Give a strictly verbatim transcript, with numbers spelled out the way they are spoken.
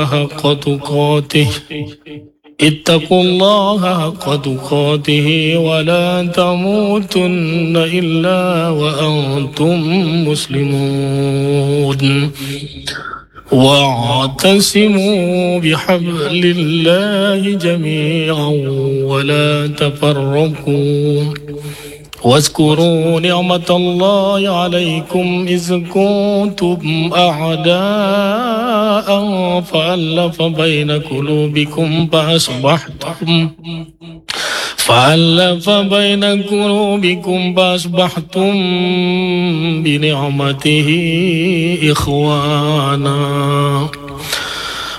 حق تقاته اتقوا الله حق تقاته ولا تموتن إلا وأنتم مسلمون واعتصموا بحبل الله جميعا ولا تفرقوا واذكروا نعمة الله عليكم إذ كنتم أعداء فألف بين قلوبكم فأصبحتم فألف بين قلوبكم فأصبحتم بنعمته إخوانا